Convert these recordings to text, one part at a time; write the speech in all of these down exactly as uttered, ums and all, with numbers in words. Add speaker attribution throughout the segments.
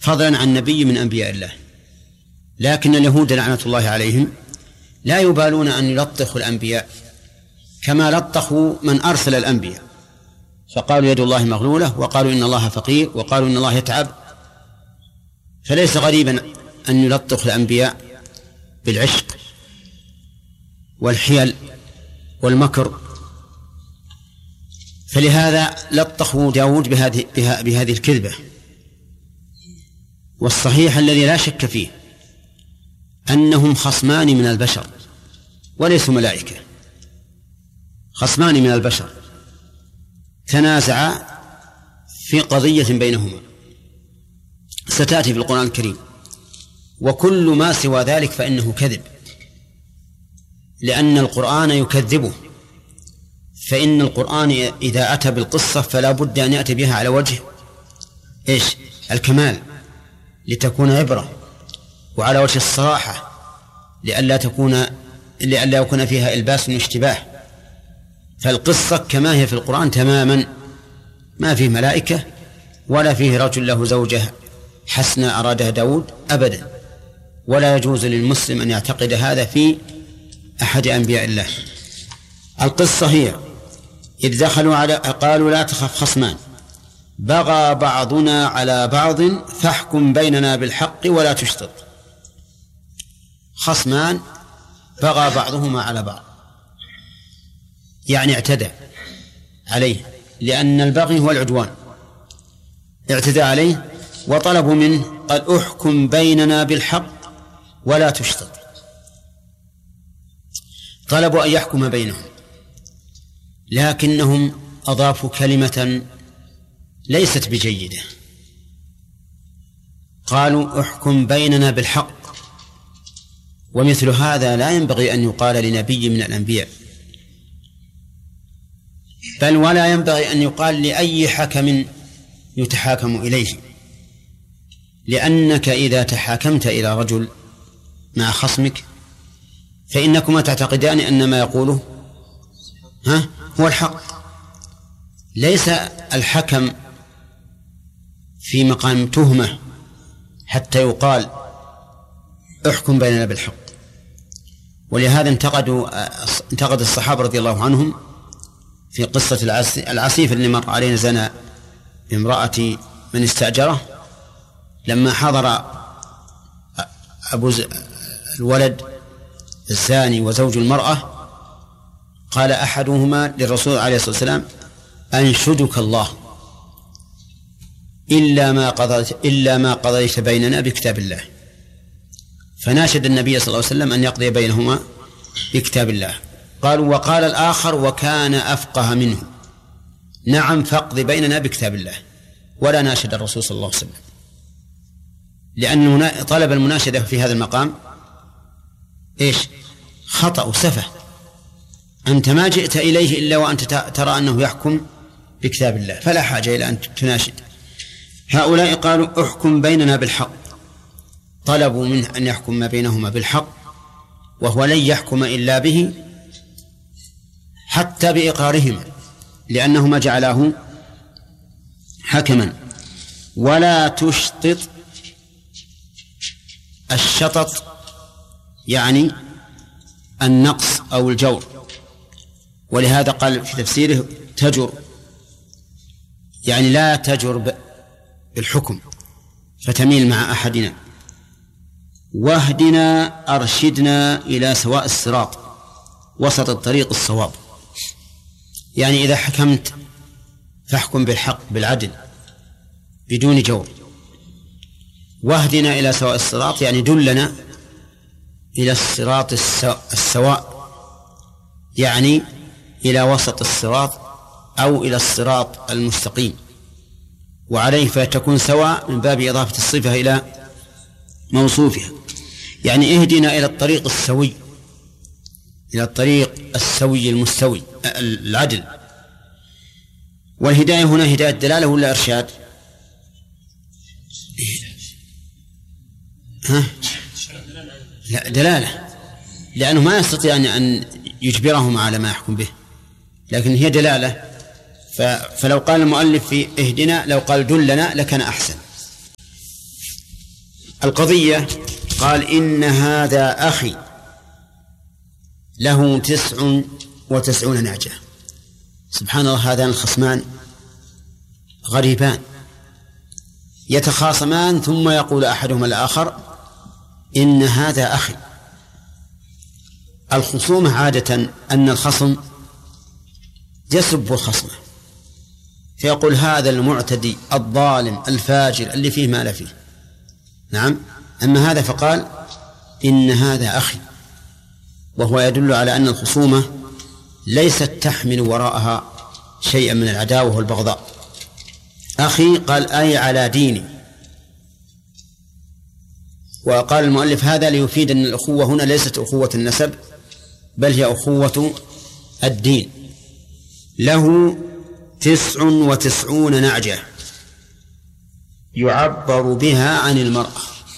Speaker 1: فضلا عن نبي من أنبياء الله. لكن اليهود لعنة الله عليهم لا يبالون أن يلطخوا الأنبياء كما لطخوا من أرسل الأنبياء، فقالوا يد الله مغلولة، وقالوا إن الله فقير، وقالوا إن الله يتعب. فليس غريبا أن يلطخ الأنبياء بالعشق والحيل والمكر. فلهذا لطخوا داود بهذه, بهذه الكذبة. والصحيح الذي لا شك فيه أنهم خصمان من البشر وليسوا ملائكة، خصمان من البشر تنازعا في قضية بينهما ستأتي في القرآن الكريم، وكل ما سوى ذلك فإنه كذب، لأن القرآن يكذبه. فإن القرآن إذا أتى بالقصة فلا بد أن يأتي بها على وجه إيش؟ الكمال، لتكون عبرة، وعلى وجه الصراحة، لئلا تكون لئلا يكون فيها إلباس واشتباه. فالقصة كما هي في القرآن تماما، ما فيه ملائكة ولا فيه رجل له زوجة حسنة أرادها داود أبدا، ولا يجوز للمسلم أن يعتقد هذا في أحد أنبياء الله. القصة هي إذ دخلوا على قالوا لا تخف خصمان بغى بعضنا على بعض فاحكم بيننا بالحق ولا تشطط. خصمان بغى بعضهما على بعض يعني اعتدى عليه، لأن البغي هو العدوان، اعتدى عليه وطلبوا منه قال احكم بيننا بالحق ولا تشطط، طلبوا أن يحكم بينهم، لكنهم أضافوا كلمة ليست بجيدة، قالوا احكم بيننا بالحق. ومثل هذا لا ينبغي أن يقال لنبي من الأنبياء، بل ولا ينبغي أن يقال لأي حكم يتحاكم إليه، لأنك إذا تحاكمت إلى رجل مع خصمك فإنكما تعتقدان أن ما يقوله ها هو الحق. ليس الحكم في مقام تهمة حتى يقال احكم بيننا بالحق. ولهذا انتقدوا انتقد الصحابة رضي الله عنهم في قصة العسيف اللي مر علينا زنا بامرأة من استأجره، لما حضر أبو الولد الزاني وزوج المرأة قال أحدهما للرسول عليه الصلاة والسلام أنشدك الله إلا ما قضيت إلا ما قضيت بيننا بكتاب الله، فناشد النبي صلى الله عليه وسلم أن يقضي بينهما بكتاب الله. قالوا وقال الآخر وكان أفقه منه نعم فاقض بيننا بكتاب الله، ولا ناشد الرسول صلى الله عليه وسلم، لأن طلب المناشدة في هذا المقام إيش؟ خطأ وسفه. أنت ما جئت إليه إلا وأنت ترى أنه يحكم بكتاب الله، فلا حاجة إلى أن تناشد. هؤلاء قالوا احكم بيننا بالحق، طلبوا منه أن يحكم ما بينهما بالحق، وهو لن يحكم إلا به حتى بإقرارهما، لأنهما جعلاه حكما. ولا تشطط، الشطط يعني النقص أو الجور، ولهذا قال في تفسيره تجر، يعني لا تجر بالحكم فتميل مع أحدنا. واهدنا أرشدنا إلى سواء الصراط، وسط الطريق الصواب، يعني إذا حكمت فاحكم بالحق بالعدل بدون جور. واهدنا إلى سواء الصراط يعني دلنا إلى الصراط السواء، يعني إلى وسط الصراط أو إلى الصراط المستقيم، وعليه فتكون سواء من باب إضافة الصفة إلى موصوفها، يعني اهدنا إلى الطريق السوي، إلى الطريق السوي المستوي العدل. والهداية هنا هداية دلالة ولا إرشاد؟ ها؟ لا دلالة، لأنه ما يستطيع أن يجبرهم على ما يحكم به، لكن هي دلالة. فلو قال المؤلف في اهدنا، لو قال دلنا لكان أحسن. القضية قال إن هذا أخي له تسع وتسعون نعجة. سبحان الله، هذان الخصمان غريبان يتخاصمان ثم يقول أحدهما الآخر إن هذا أخي. الخصومة عادة أن الخصم يسب الخصمة فيقول هذا المعتدي الظالم الفاجر اللي فيه ما لا فيه. نعم. أما هذا فقال إن هذا أخي، وهو يدل على أن الخصومة ليست تحمل وراءها شيئا من العداوة والبغضاء. أخي قال أي على ديني. وقال المؤلف هذا ليفيد أن الأخوة هنا ليست أخوة النسب بل هي أخوة الدين. له تسع وتسعون نعجة يعبر بها عن المرأة.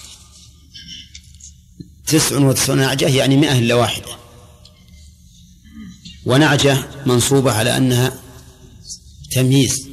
Speaker 1: تسع وتسعون نعجة يعني مئة إلا واحدة، ونعجة منصوبة على أنها تمييز،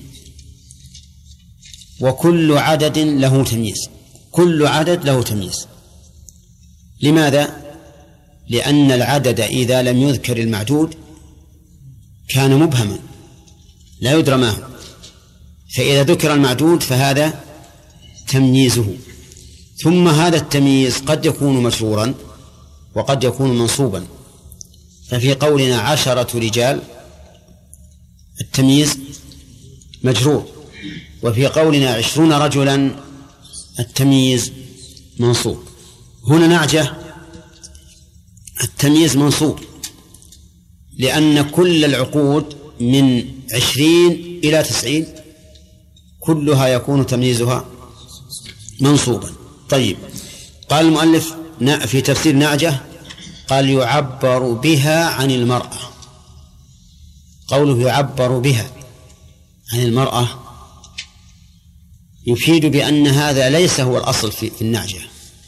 Speaker 1: وكل عدد له تمييز، كل عدد له تمييز. لماذا؟ لأن العدد إذا لم يذكر المعدود كان مبهما لا يدرى ما هو، فإذا ذكر المعدود فهذا تمييزه. ثم هذا التمييز قد يكون مجرورا وقد يكون منصوبا، ففي قولنا عشرة رجال التمييز مجرور، وفي قولنا عشرون رجلا التمييز منصوب. هنا نعجة التمييز منصوب لأن كل العقود من عشرين إلى تسعين كلها يكون تمييزها منصوبا. طيب، قال المؤلف في تفسير نعجة قال يعبر بها عن المرأة. قوله يعبر بها عن المرأة يفيد بأن هذا ليس هو الأصل في النعجة،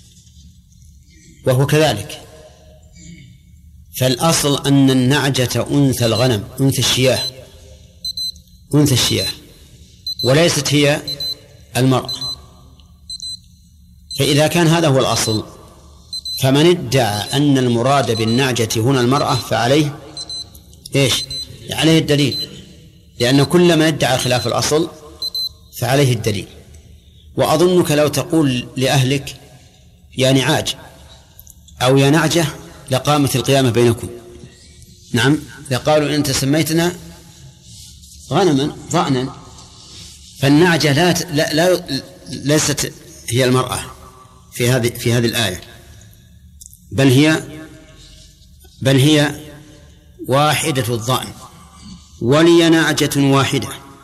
Speaker 1: وهو كذلك. فالأصل أن النعجة أنثى الغنم، أنثى الشياه، أنثى الشياه، وليست هي المرأة. فإذا كان هذا هو الأصل فمن ادعى أن المراد بالنعجة هنا المرأة فعليه إيش؟ عليه الدليل، لأن كل من ادعى خلاف الأصل فعليه الدليل. وأظنك لو تقول لأهلك يا نعاج أو يا نعجة لقامت القيامة بينكم. نعم، لقالوا أنت سميتنا غنما ضأنا. فالنعجة لا, لا, لا ليست هي المرأة في هذه في هذه الآية، بل هي بل هي واحدة الضأن. ولي نعجة واحدة،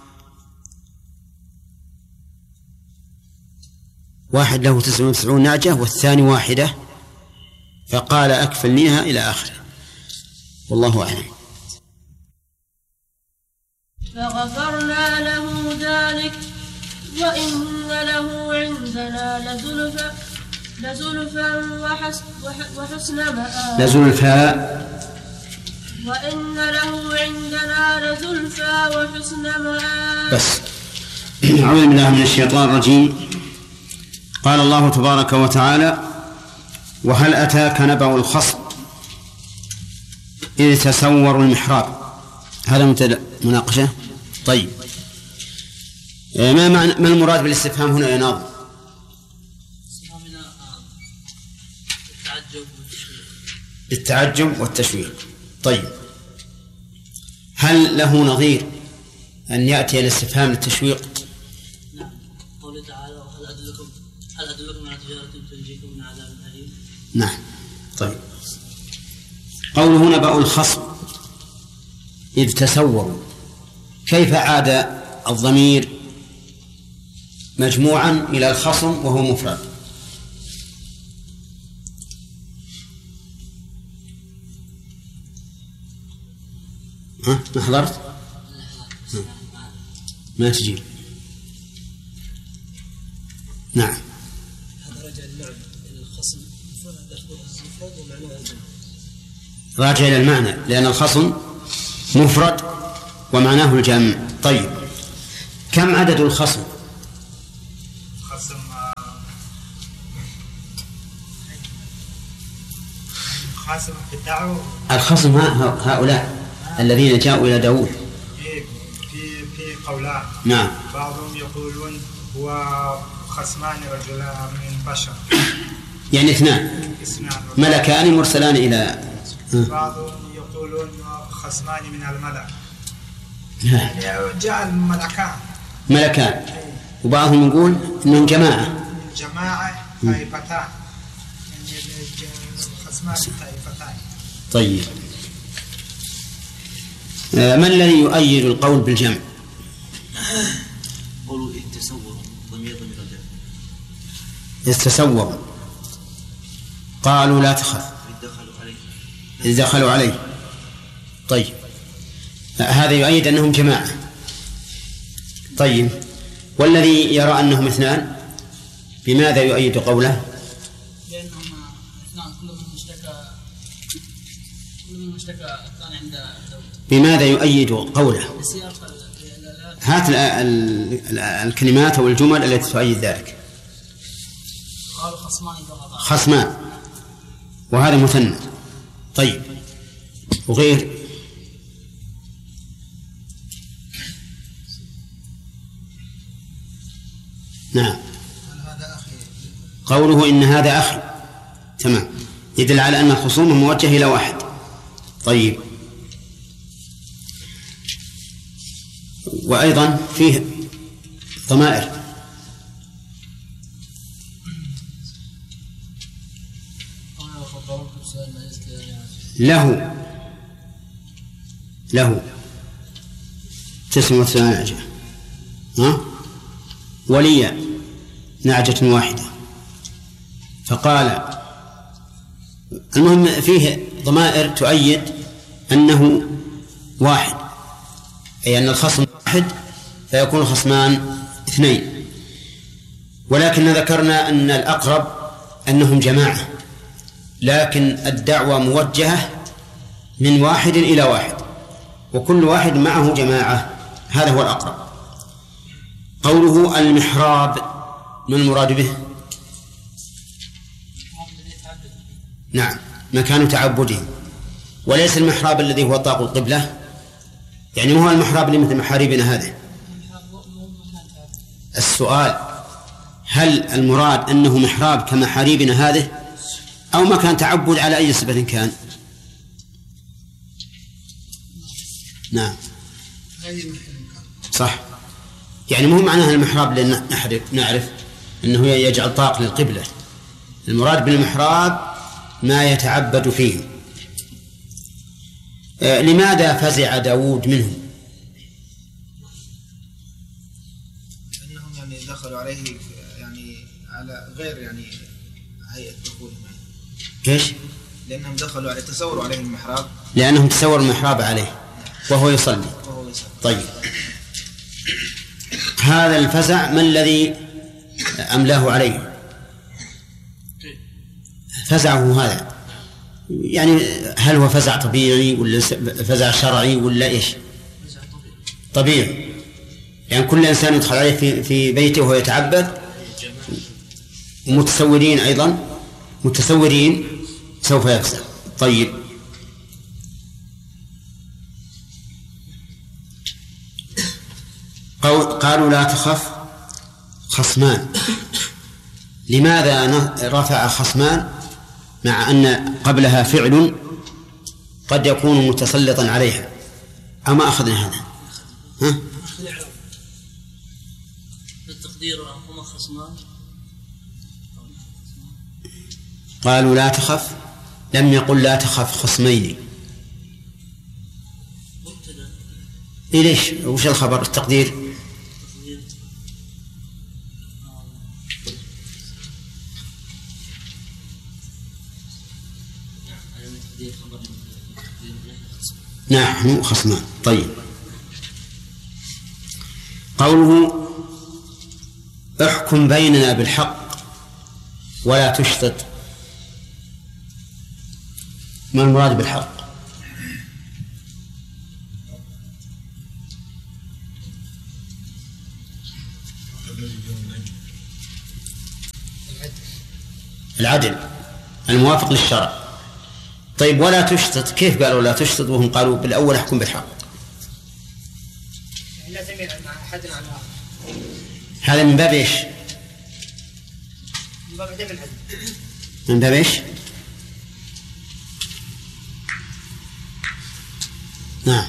Speaker 1: واحد له تسع وتسعون نعجة والثاني واحدة، فقال أكفلنيها إلى آخره. والله أعلم.
Speaker 2: فغفرنا له ذلك وإن له عندنا لزلفى لزلفى وحسن, وحسن مآب.
Speaker 1: لزلفى
Speaker 2: وإن له عندنا لزلفى وحسن مآب.
Speaker 1: بس. أعوذ بالله من الشيطان الرجيم. قال الله تبارك وتعالى وهل أتاك نبأ الخصم إذ تسوروا المحراب. هذا مناقشة. طيب، ما معنى ما المراد بالاستفهام هنا يا ناظم؟ التعجب والتشويق. طيب، هل له نظير أن يأتي الاستفهام للتشويق؟
Speaker 3: نعم، قوله تعالى وهل أدلكم هل أدلكم على تجارة تنجيكم من عذاب أليم.
Speaker 1: نعم. طيب، قوله هنا نبأ الخصم إذ تسوروا، كيف عاد الضمير مجموعا إلى الخصم وهو مفرد؟ ها ما حضرت؟ ما تجيب. نعم. راجع إلى المعنى لأن الخصم مفرد ومعناه الجمع. طيب، كم عدد الخصم؟
Speaker 4: خصم خاصم في الدعوة.
Speaker 1: الخصم هؤلاء الذين جاءوا إلى داود.
Speaker 4: في في قولان.
Speaker 1: نعم.
Speaker 4: بعضهم يقولون هو خصمان رجلان من بشر.
Speaker 1: يعني اثنان.
Speaker 4: اثنان.
Speaker 1: ملكان مرسلان إلى.
Speaker 4: بعضهم يقولون خصمان من الملك. يعني جاء الملكان.
Speaker 1: ملكان. وبعضهم يقول إنهم جماعة.
Speaker 4: جماعة طائفتان. خصمان طائفتان.
Speaker 1: طيب. ما الذي يؤيد القول بالجمع؟
Speaker 3: قولوا التصور ضمير ضمير الجمع.
Speaker 1: يتصور. قالوا لا تخف إذ دخلوا عليه. طيب هذا يؤيد أنهم جماعة. طيب والذي يرى أنهم اثنان بماذا يؤيد قوله؟
Speaker 3: لأنهم اثنان كل من اشتكى كل من اشتكى الثاني عند داود.
Speaker 1: بماذا يؤيد قوله؟ هات الكلمات والجمل التي تؤيد ذلك.
Speaker 3: قالوا خصمان
Speaker 1: خصمان وهذا مثنى. طيب وغير؟ نعم. قوله إن هذا أخي تمام يدل على أن الخصوم موجه إلى واحد. طيب وأيضا فيه ضمائر. له له تسع وثلاثين ها ولي نعجة واحدة. فقال المهم فيه ضمائر تؤيد أنه واحد، أي أن الخصم واحد فيكون خصمان اثنين. ولكن ذكرنا أن الأقرب أنهم جماعة، لكن الدعوة موجهة من واحد إلى واحد وكل واحد معه جماعة، هذا هو الأقرب. قوله المحراب ما المراد به؟ نعم مكان تعبده، وليس المحراب الذي هو طاق القبلة، يعني هو المحراب اللي مثل محاريبنا هذه. السؤال هل المراد أنه محراب كمحاريبنا هذه أو مكان تعبد على أي صفة كان؟ نعم صح، يعني مو معناها المحراب لأن نعرف أنه يجعل طاق للقبلة. المراد بالمحراب ما يتعبد فيه. آه لماذا فزع داود منهم؟
Speaker 5: أنهم يعني دخلوا عليه يعني على غير يعني هيئة دخول.
Speaker 1: إيش؟
Speaker 5: لأنهم دخلوا عليه تصوروا عليه المحراب،
Speaker 1: لأنهم تصوروا المحراب عليه وهو يصلي.
Speaker 5: وهو يصلي.
Speaker 1: طيب هذا الفزع ما الذي أملاه عليه؟ فزعه هذا يعني هل هو فزع طبيعي ولا فزع شرعي ولا إيش؟ طبيعي، يعني كل إنسان يدخل عليه في في بيته وهو يتعبد، ومتصورين أيضا متصورين سوف يفزع. طيب قالوا لا تخف خصمان. لماذا رفع خصمان مع أن قبلها فعل قد يكون متسلطا عليها؟ أما أخذنا هذا ها؟
Speaker 3: بالتقدير هما خصمان.
Speaker 1: قالوا لا تخف، لم يقل لا تخف خصمين. إيه ليش؟ وش الخبر التقدير؟ نحن خصمان. طيب قوله احكم بيننا بالحق ولا تشطط، ما المراد بالحق؟ العدل الموافق للشرع. طيب ولا تشطط، كيف قالوا لا تشطط وهم قالوا بالأول احكم بالحق؟
Speaker 6: لا تميل مع أحد على الآخر.
Speaker 1: هذا من باب إيش؟
Speaker 6: من باب عدم العدل.
Speaker 1: من باب إيش؟ نعم،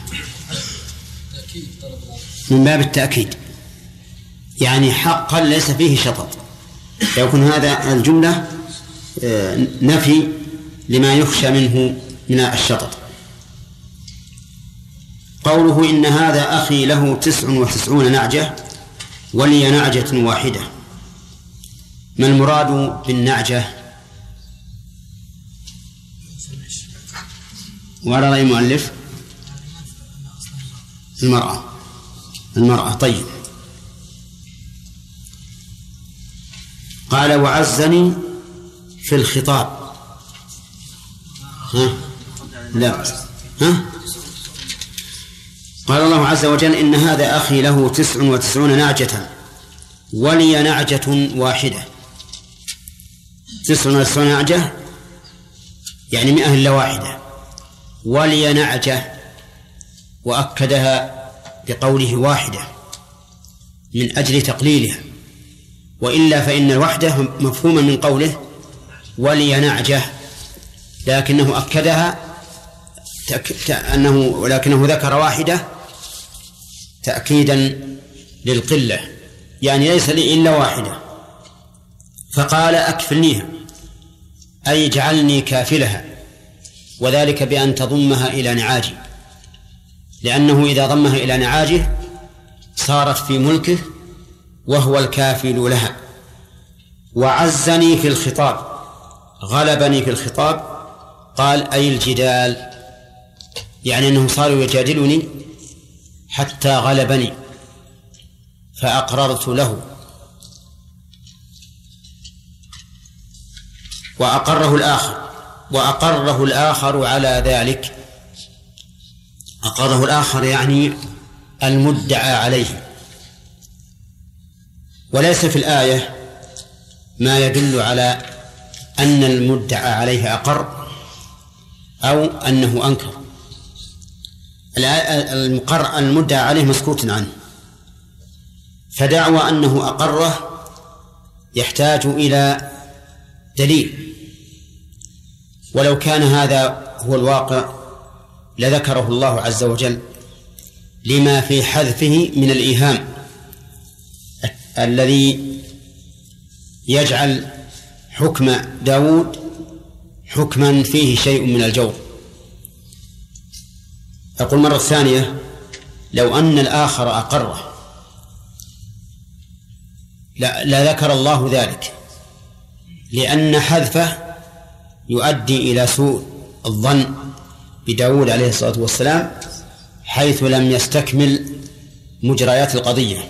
Speaker 1: من باب التأكيد، يعني حقا ليس فيه شطط، يكون هذا الجملة نفي لما يخشى منه من الشطط. قوله إن هذا أخي له تسع وتسعون نعجة ولي نعجة واحدة، ما المراد بالنعجة؟ وعلى رأي المؤلف المرأة المرأة طيب. قال وعزني في الخطاب. ها؟ لا ها؟ قال الله عز وجل إن هذا أخي له تسع وتسعون نعجة ولي نعجة واحدة. تسع وتسعون نعجة يعني مئة إلا واحدة، ولي نعجة وأكدها بقوله واحدة من أجل تقليلها، وإلا فإن الوحدة مفهوما من قوله ولي نعجة، لكنه أكدها أنه ولكنه ذكر واحدة تأكيدا للقلة، يعني ليس لي إلا واحدة. فقال أكفلنيها أي اجعلني كافلها، وذلك بأن تضمها إلى نعاجي، لأنه إذا ضمها إلى نعاجه صارت في ملكه وهو الكافل لها. وعزني في الخطاب، غلبني في الخطاب، قال أي الجدال، يعني أنهم صاروا يجادلني حتى غلبني فأقررت له وأقره الآخر وأقره الآخر على ذلك. أقره الآخر يعني المدعى عليه، وليس في الآية ما يدل على أن المدعى عليه أقر أو أنه أنكر. المقر المدعى عليه مسكوت عنه، فدعوى أنه أقره يحتاج إلى دليل، ولو كان هذا هو الواقع لذكره الله عز وجل لما في حذفه من الإيهام الذي يجعل حكم داود حكما فيه شيء من الجور. أقول مرة ثانية لو أن الآخر أقره لا, لا ذكر الله ذلك، لأن حذفه يؤدي إلى سوء الظن بداود عليه الصلاة والسلام حيث لم يستكمل مجريات القضية.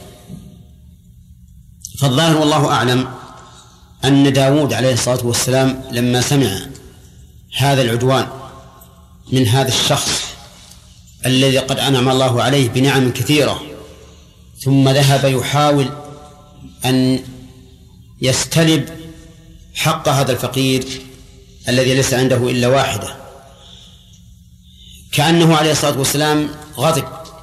Speaker 1: فالظاهر والله أعلم أن داود عليه الصلاة والسلام لما سمع هذا العدوان من هذا الشخص الذي قد أنعم الله عليه بنعم كثيرة ثم ذهب يحاول أن يستلب حق هذا الفقير الذي ليس عنده إلا واحدة، كأنه عليه الصلاة والسلام غضب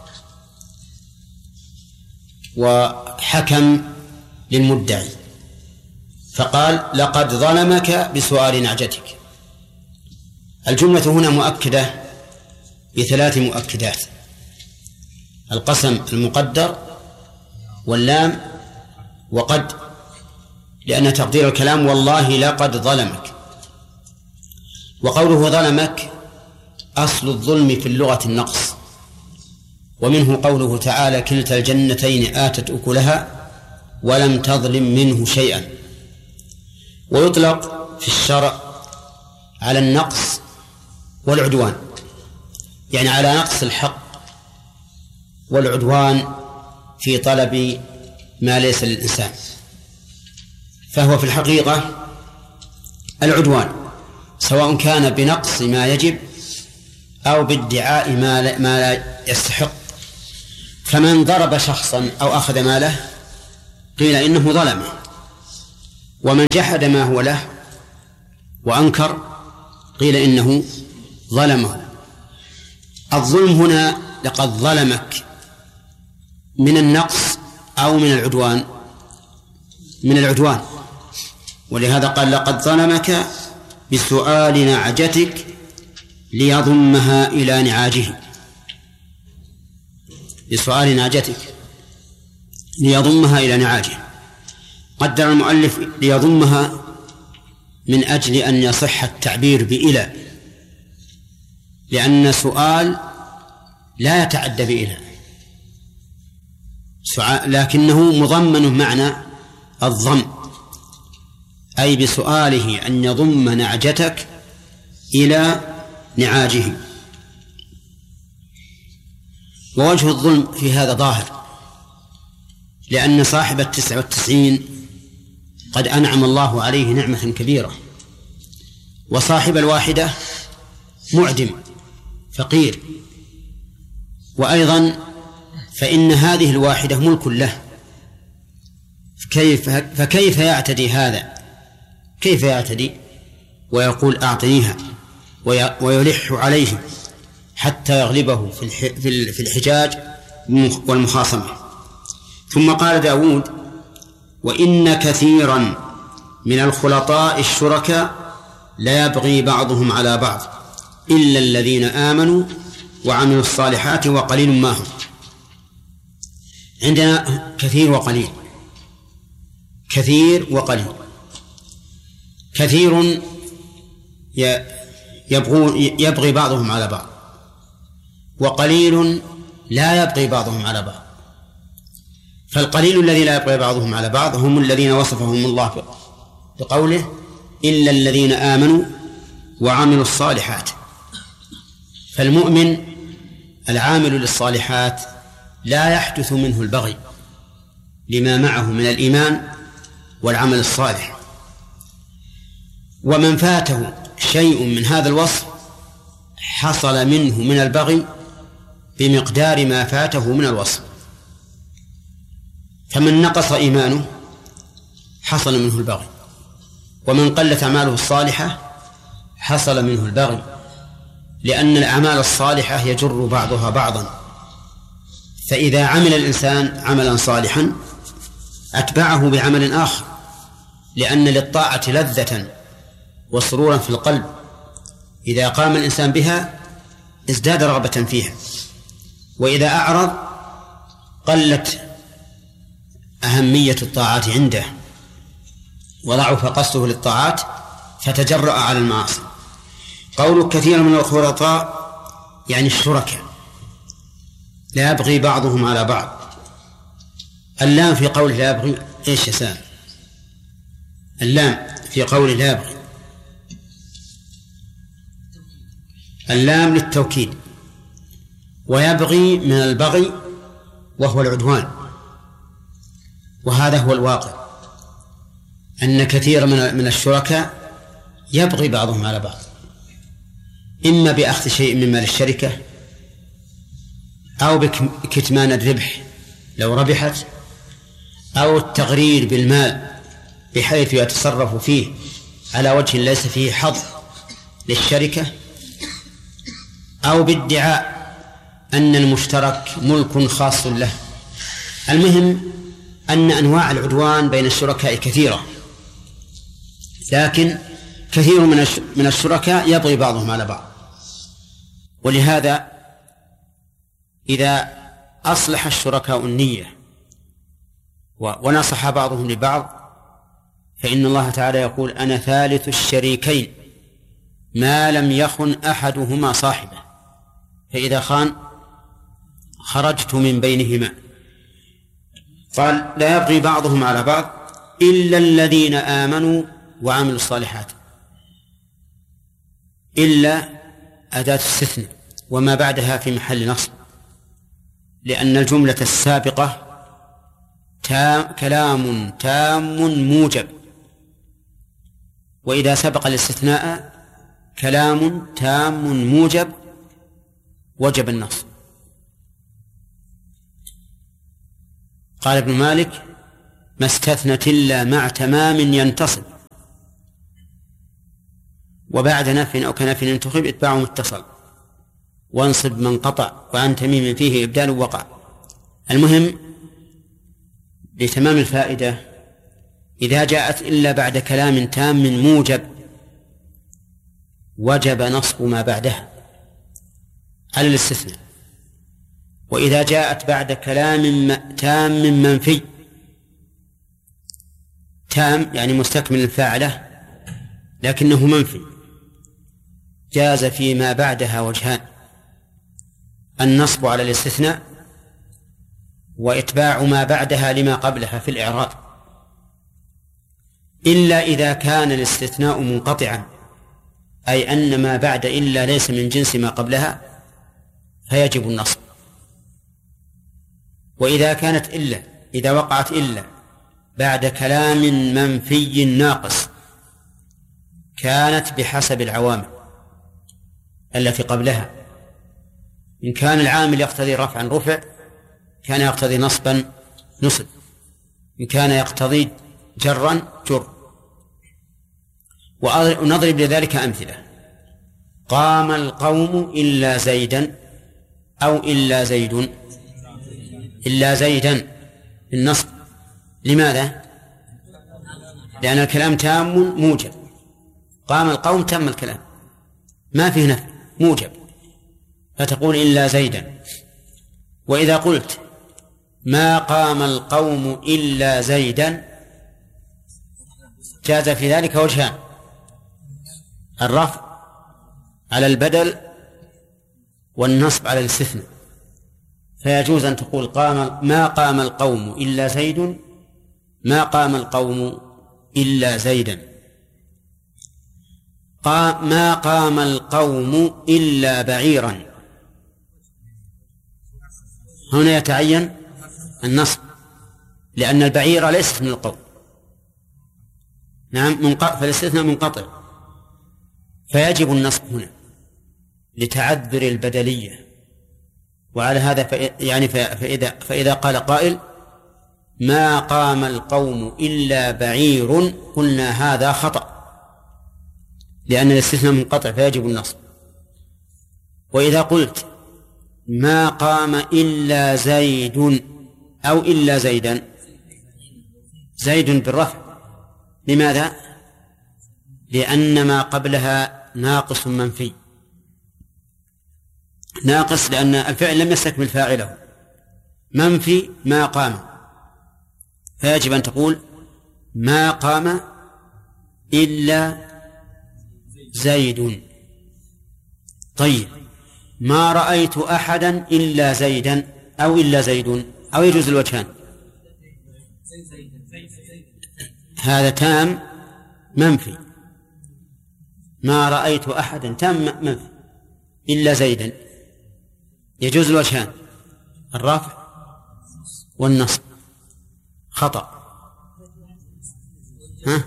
Speaker 1: وحكم للمدعي فقال لقد ظلمك بسؤال نعجتك. الجملة هنا مؤكدة بثلاث مؤكدات: القسم المقدر واللام وقد، لأن تقدير الكلام والله لقد ظلمك. وقوله ظلمك أصل الظلم في اللغة النقص، ومنه قوله تعالى كلتا الجنتين آتت أكلها ولم تظلم منه شيئا. ويطلق في الشرع على النقص والعدوان، يعني على نقص الحق والعدوان في طلب ما ليس للإنسان، فهو في الحقيقة العدوان سواء كان بنقص ما يجب أو بادعاء ما لا يستحق. فمن ضرب شخصا أو أخذ ماله قيل إنه ظلمه، ومن جحد ما هو له وأنكر قيل إنه ظلمه. الظلم هنا لقد ظلمك من النقص أو من العدوان؟ من العدوان، ولهذا قال لقد ظلمك بسؤال نعجتك ليضمها إلى نعاجه، بسؤال نعجتك ليضمها إلى نعاجه. قدر المؤلف ليضمها من أجل أن يصح التعبير بإلى، لأن سؤال لا يتعدى بإلى، لكنه مضمن معنى الضم، أي بسؤاله أن يضم نعجتك إلى نعاجه. ووجه الظلم في هذا ظاهر، لأن صاحب التسع والتسعين قد أنعم الله عليه نعمة كبيرة، وصاحب الواحدة معدم فقير، وأيضا فإن هذه الواحدة ملك له، كيف فكيف يعتدي هذا؟ كيف يعتدي ويقول أعطنيها ويلح عليه حتى يغلبه في الحجاج والمخاصمة؟ ثم قال داود: وإن كثيرا من الخلطاء الشركاء لا يبغي بعضهم على بعض إلا الذين آمنوا وعملوا الصالحات وقليل ما هم. عندنا كثير وقليل، كثير وقليل. كثير يبغي بعضهم على بعض، وقليل لا يبغي بعضهم على بعض. فالقليل الذي لا يبغي بعضهم على بعض هم الذين وصفهم الله بقوله: إلا الذين آمنوا وعملوا الصالحات. فالمؤمن العامل للصالحات لا يحدث منه البغي لما معه من الإيمان والعمل الصالح، ومن فاته شيء من هذا الوصف حصل منه من البغي بمقدار ما فاته من الوصف. فمن نقص إيمانه حصل منه البغي، ومن قلت أعماله الصالحة حصل منه البغي، لأن الأعمال الصالحة يجر بعضها بعضا. فإذا عمل الإنسان عملا صالحا أتبعه بعمل آخر، لأن للطاعة لذة وسرورا في القلب، إذا قام الإنسان بها ازداد رغبة فيها، وإذا أعرض قلت أهمية الطاعات عنده وضعف قصده للطاعات فتجرأ على المعاصي. قول كثير من الخلطاء يعني الشركاء لا يبغي بعضهم على بعض. اللام في قوله لا يبغي ايش يا سام؟ اللام في قوله لا يبغي، اللام للتوكيد، ويبغي من البغي وهو العدوان. وهذا هو الواقع، أن كثير من من الشركاء يبغي بعضهم على بعض، إما بأخذ شيء من مال الشركة أو بكتمان الربح لو ربحت، أو التغرير بالمال بحيث يتصرف فيه على وجه ليس فيه حظ للشركة، أو بادعاء أن المشترك ملك خاص له. المهم أن أنواع العدوان بين الشركاء كثيرة، لكن كثير من الشركاء يبغي بعضهم على بعض. ولهذا إذا أصلح الشركاء النية ونصح بعضهم لبعض فإن الله تعالى يقول: أنا ثالث الشريكين ما لم يخن أحدهما صاحبه، فإذا خان خرجت من بينهما. قال: لا يبغي بعضهم على بعض إلا الذين آمنوا وعملوا الصالحات. إلا أداة استثناء وما بعدها في محل نصب، لأن الجملة السابقة تام كلام تام موجب، وإذا سبق الاستثناء كلام تام موجب وجب النصب. قال ابن مالك: ما استثنت إلا مع تمام ينتصب. وبعد نفي أو كنفي انتخب اتباع متصل، وانصب من قطع، وعن تميم فيه إبدال وقع. المهم لتمام الفائدة إذا جاءت إلا بعد كلام تام موجب وجب نصب ما بعدها على الاستثناء، وإذا جاءت بعد كلام تام منفي، تام يعني مستكمل الفاعلة لكنه منفي، جاز فيما بعدها وجهان: النصب على الاستثناء، وإتباع ما بعدها لما قبلها في الإعراب، إلا إذا كان الاستثناء منقطعا، أي أن ما بعد إلا ليس من جنس ما قبلها فيجب النصب. وإذا كانت إلا إذا وقعت إلا بعد كلام منفي ناقص كانت بحسب العوامل التي قبلها، إن كان العامل يقتضي رفعا رفع، كان يقتضي نصبا نصب، إن كان يقتضي جرا جر. ونضرب لذلك أمثلة: قام القوم إلا زيدا، أو إلا زيد، إلا زيدا النصب. لماذا؟ لأن الكلام تام موجب، قام القوم تم الكلام ما فيه نفي موجب، فتقول إلا زيدا. وإذا قلت ما قام القوم إلا زيدا جاز في ذلك وجهان: الرفع على البدل والنصب على الاستثناء. فيجوز أن تقول قام ما قام القوم إلا زيد، ما قام القوم إلا زيدا. قام ما قام القوم إلا بعيرا، هنا يتعين النصب لأن البعير ليست من القوم، نعم، فالاستثناء منقطع، فيجب النصب هنا لتعذر البدلية. وعلى هذا يعني فإذا, فإذا قال قائل ما قام القوم إلا بعير قلنا هذا خطأ، لأن الاستثناء منقطع فيجب النصب. وإذا قلت ما قام إلا زيد أو إلا زيدا، زيد بالرفع. لماذا؟ لأن ما قبلها ناقص منفي، ناقص لأن الفعل لم يستكمل فاعله، منفي ما قام، فيجب أن تقول ما قام إلا زيد. طيب، ما رأيت أحدا إلا زيدا أو إلا زيد، أو يجوز الوجهان. هذا تام منفي، ما رأيت أحدا تام منفي إلا زيدا، يجوز الوجهان: الرفع والنصب. خطأ. ها؟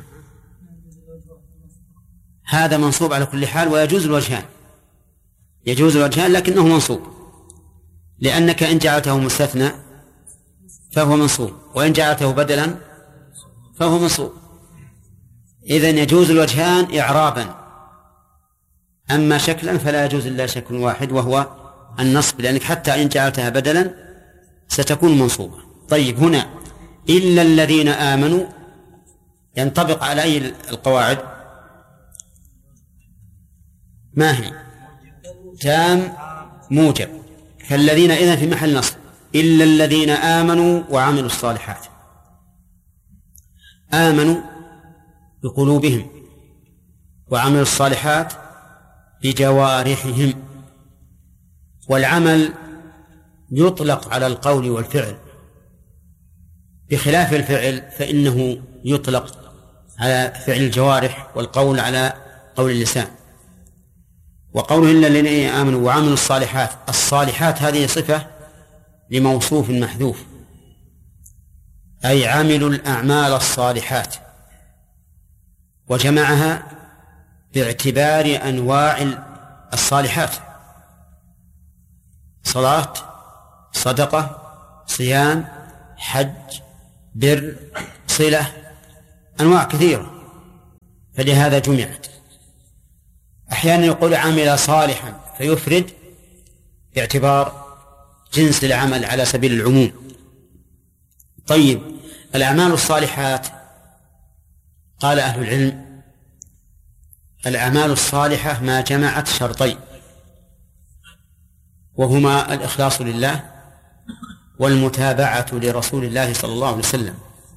Speaker 1: هذا منصوب على كل حال ويجوز الوجهان، يجوز الوجهان لكنه منصوب، لأنك إن جعلته مستثنى فهو منصوب، وإن جعلته بدلا فهو منصوب. إذن يجوز الوجهان إعرابا، أما شكلا فلا يجوز إلا شكل واحد وهو النصب، لأنك حتى إن جعلتها بدلا ستكون منصوبة. طيب، هنا إلا الذين آمنوا ينطبق على أي القواعد؟ ما هي؟ تام موجب، فالذين إذن في محل نصب، إلا الذين آمنوا وعملوا الصالحات. آمنوا بقلوبهم وعملوا الصالحات بجوارحهم، والعمل يطلق على القول والفعل، بخلاف الفعل فإنه يطلق على فعل الجوارح والقول على قول اللسان. وقوله إلا الذين آمنوا وعملوا الصالحات، الصالحات هذه صفة لموصوف محذوف، أي عملوا الأعمال الصالحات، وجمعها باعتبار أنواع الصالحات: صلاة، صدقة، صيام، حج، بر، صلة، أنواع كثيرة، فلهذا جمعت. أحيانا يقول عمل صالحا فيفرد باعتبار جنس العمل على سبيل العموم. طيب الأعمال الصالحات، قال أهل العلم الأعمال الصالحة ما جمعت شرطين، وهما الإخلاص لله والمتابعة لرسول الله صلى الله عليه وسلم،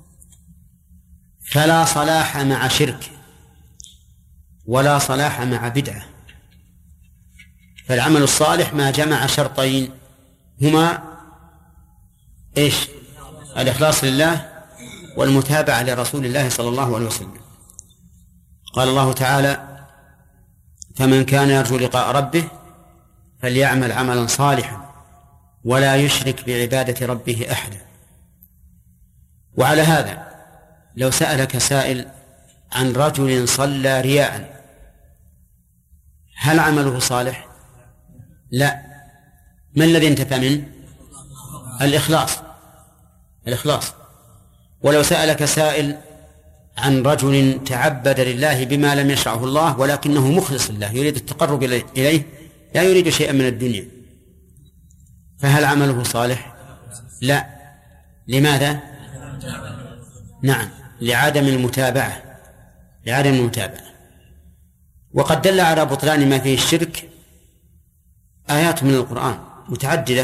Speaker 1: فلا صلاح مع شرك ولا صلاح مع بدعة. فالعمل الصالح ما جمع شرطين هما إيش؟ الإخلاص لله والمتابعة لرسول الله صلى الله عليه وسلم. قال الله تعالى: فمن كان يرجو لقاء ربه فليعمل عملا صالحا ولا يشرك بعبادة ربه أحدا. وعلى هذا لو سألك سائل عن رجل صلى رياء، هل عمله صالح؟ لا. ما الذي انتفى منه؟ الإخلاص الإخلاص. ولو سألك سائل عن رجل تعبد لله بما لم يشرعه الله ولكنه مخلص لله يريد التقرب إليه لا يريد شيئا من الدنيا، فهل عمله صالح؟ لا. لماذا؟ نعم، لعدم المتابعة لعدم المتابعة. وقد دل على بطلان ما فيه الشرك آيات من القرآن متعددة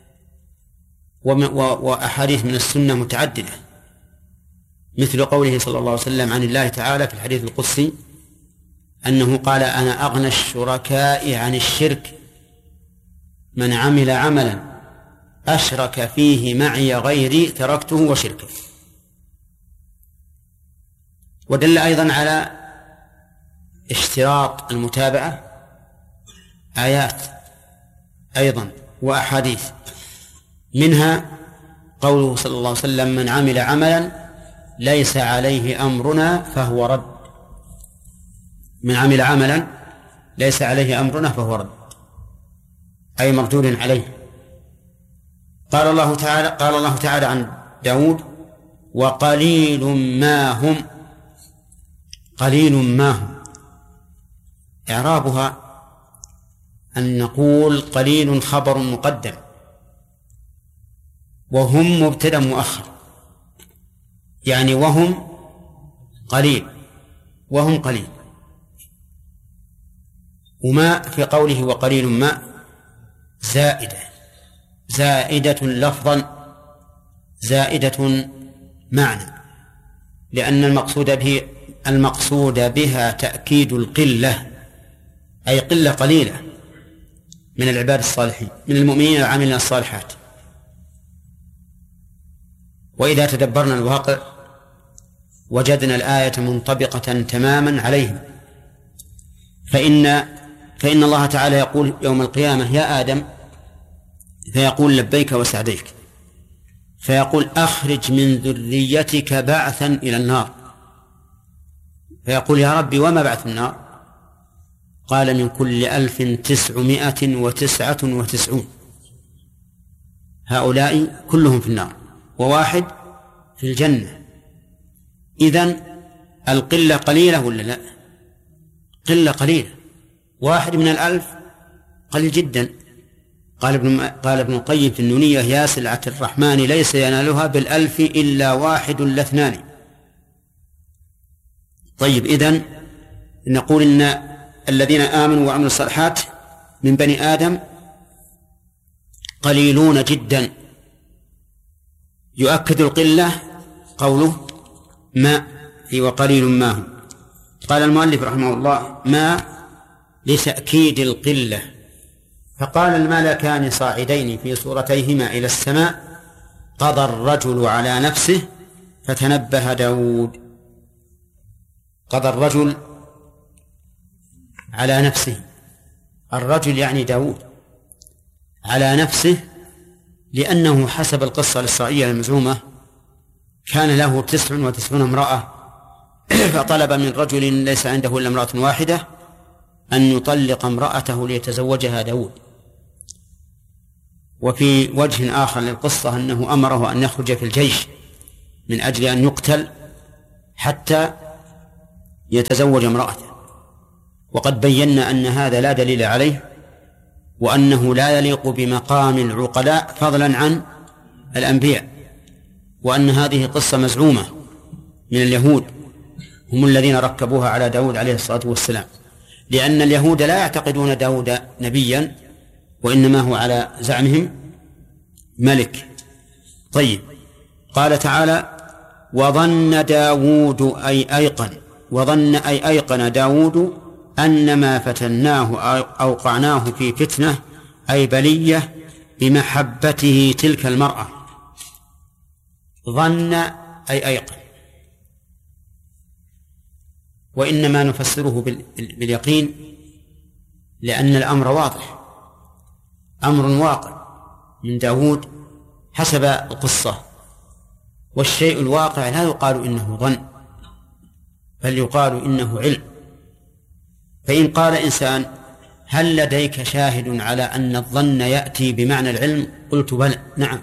Speaker 1: وأحاديث من السنة متعددة، مثل قوله صلى الله عليه وسلم عن الله تعالى في الحديث القدسي أنه قال: أنا أغنى الشركاء عن الشرك من عمل عملا أشرك فيه معي غيري تركته وشركه. ودل أيضا على اشتراط المتابعة آيات أيضا وأحاديث، منها قوله صلى الله عليه وسلم: من عمل عملا ليس عليه أمرنا فهو رد. من عمل عملا ليس عليه أمرنا فهو رد، أي مردود عليه. قال الله تعالى قال الله تعالى عن داود: وقليل ما هم. قليل ما هم إعرابها أن نقول قليل خبر مقدم وهم مبتدأ مؤخر، يعني وهم قليل وهم قليل. وما في قوله وقليل ما زائدة زائدة لفظا زائدة معنى، لأن المقصود به المقصود بها تأكيد القلة، أي قلة قليلة من العباد الصالحين من المؤمنين العاملين الصالحات. وإذا تدبرنا الواقع وجدنا الآية منطبقة تماما عليهم، فإن فإن الله تعالى يقول يوم القيامة: يا آدم، فيقول: لبيك وسعديك، فيقول: أخرج من ذريتك بعثا إلى النار، فيقول: يا ربي وما بعث النار؟ قال: من كل ألف تسعمائة وتسعة وتسعون. هؤلاء كلهم في النار وواحد في الجنة. إذن القلة قليلة ولا لا؟ قلة قليلة. واحد من الألف قليل جدا. قال ابن قال ابن القيم في النونية: يا سلعة الرحمن ليس ينالها بالألف إلا واحد لاثنان. طيب، إذن نقول إن الذين آمنوا وعملوا الصالحات من بني آدم قليلون جدا. يؤكد القلة قوله ما في وقليل ما هم. قال المؤلف رحمه الله: ما لتأكيد القلة. فقال الملكان صاعدين في صورتيهما إلى السماء: قضى الرجل على نفسه فتنبه داود. قضى الرجل على نفسه، الرجل يعني داود، على نفسه، لأنه حسب القصة الإسرائيلية المزعومة كان له تسع وتسعون امرأة، فطلب من رجل ليس عنده إلا امرأة واحدة أن يطلق امرأته ليتزوجها داود. وفي وجه آخر للقصة أنه أمره أن يخرج في الجيش من أجل أن يقتل حتى يتزوج امرأته، وقد بينا أن هذا لا دليل عليه، وأنه لا يليق بمقام العقلاء فضلا عن الأنبياء، وأن هذه قصة مزعومة من اليهود، هم الذين ركبوها على داود عليه الصلاة والسلام، لأن اليهود لا يعتقدون داود نبيا، وإنما هو على زعمهم ملك. طيب، قال تعالى: وظن داود أي أيقن، وظن أي أيقن داود أنما فتناه أوقعناه في فتنة أي بلية بمحبته تلك المرأة. ظن أي أيقن، وإنما نفسره باليقين لأن الأمر واضح، أمر واقع من داود حسب القصة، والشيء الواقع لا يقال إنه ظن، بل يقال إنه علم. فإن قال إنسان: هل لديك شاهد على أن الظن يأتي بمعنى العلم؟ قلت: بلى، نعم.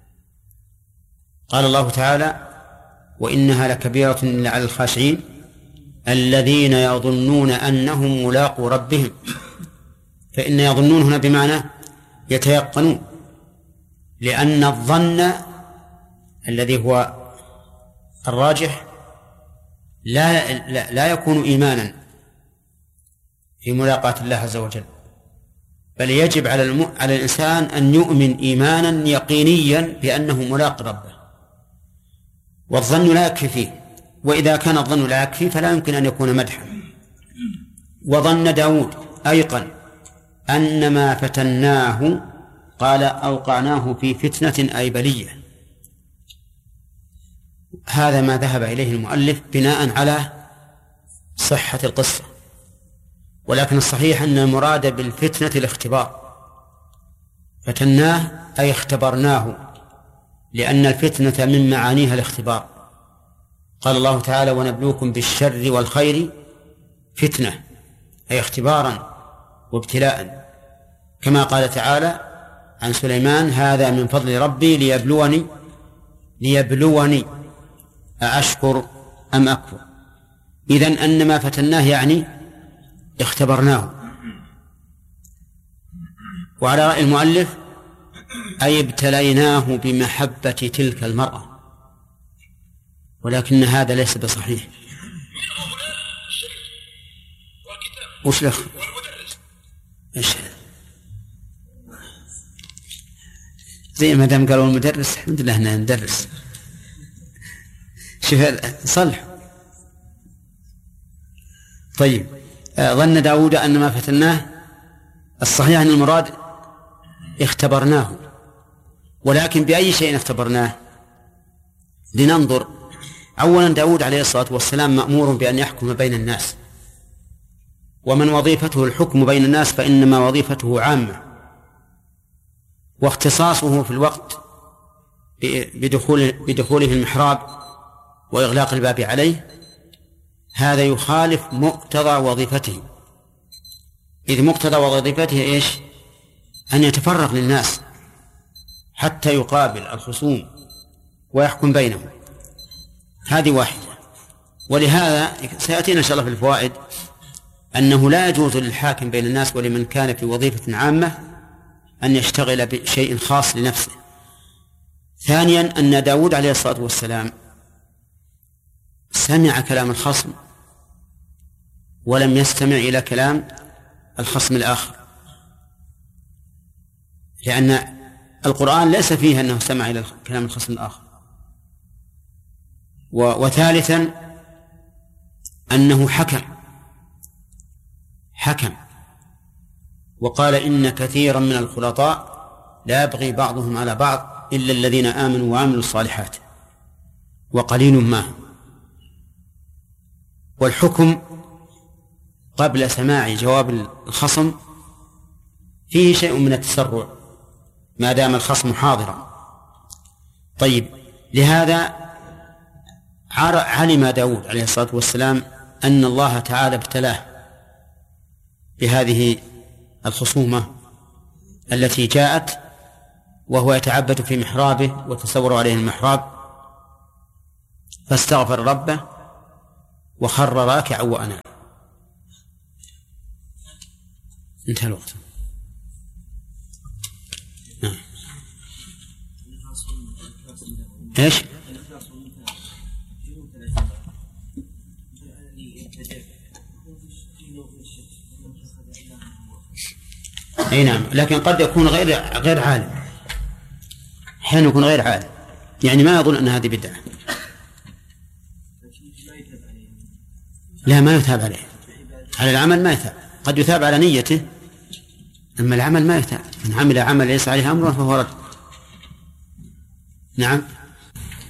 Speaker 1: قال الله تعالى: وإنها لكبيرة إلا على الخاشعين الذين يظنون أنهم ملاقو ربهم. فإن يظنون هنا بمعنى يتيقنون، لأن الظن الذي هو الراجح لا, لا, لا يكون إيمانا في ملاقاة الله عز وجل، بل يجب على, الم... على الإنسان أن يؤمن إيمانا يقينيا بأنه ملاق ربه، والظن لا يكفي فيه، وإذا كان الظن لا يكفي فلا يمكن أن يكون مدحا. وظن داود أيقن أنما فتناه، قال: أوقعناه في فتنة أي بلية. هذا ما ذهب إليه المؤلف بناء على صحة القصة، ولكن الصحيح أن المراد بالفتنة الاختبار، فتناه أي اختبرناه، لأن الفتنة من معانيها الاختبار. قال الله تعالى: ونبلوكم بالشر والخير فتنة، أي اختبارا وابتلاء، كما قال تعالى عن سليمان: هذا من فضل ربي ليبلوني ليبلوني أأشكر أم أكفر. إذن أنما فتناه يعني اختبرناه. وعلى رأي المؤلف أي ابتليناه بمحبة تلك المرأة، ولكن هذا ليس بصحيح. وش لك؟ إيش زي ما دام قالوا المدرس، الحمد لله أننا ندرس. شوف صلح. طيب، ظن داود أن ما فتناه، الصحيح أن المراد اختبرناه، ولكن بأي شيء اختبرناه؟ لننظر. أولا، داود عليه الصلاة والسلام مأمور بأن يحكم بين الناس، ومن وظيفته الحكم بين الناس فإنما وظيفته عامة، واختصاصه في الوقت بدخول بدخوله في المحراب وإغلاق الباب عليه هذا يخالف مقتضى وظيفته، إذ مقتضى وظيفته إيش؟ أن يتفرغ للناس حتى يقابل الخصوم ويحكم بينهم. هذه واحدة. ولهذا سيأتينا إن شاء الله في الفوائد أنه لا يجوز للحاكم بين الناس ولمن كان في وظيفة عامة أن يشتغل بشيء خاص لنفسه. ثانيا، أن داود عليه الصلاة والسلام سمع كلام الخصم ولم يستمع إلى كلام الخصم الآخر، لأن القرآن ليس فيه أنه سمع إلى كلام الخصم الآخر. وثالثا، أنه حكم حكم وقال: إن كثيرا من الخلطاء لا يبغي بعضهم على بعض إلا الذين آمنوا وعملوا الصالحات وقليل ما هم. والحكم قبل سماع جواب الخصم فيه شيء من التسرع ما دام الخصم حاضرا. طيب، لهذا علم داود عليه الصلاة والسلام أن الله تعالى ابتلاه بهذه الخصومة التي جاءت وهو يتعبد في محرابه وتصور عليه المحراب، فاستغفر ربه وخر راكعا وأناب. انتهى الوقت. نعم. ايش؟ اي نعم، لكن قد يكون غير غير عالم، احيانا يكون غير عالم، يعني ما يظن ان هذه بدعة. لا، ما يثاب عليه، على العمل ما يثاب، قد يثاب على نيته، أما العمل ما يثاب. من عمل عمل ليس عليه أمر فهو رد. نعم.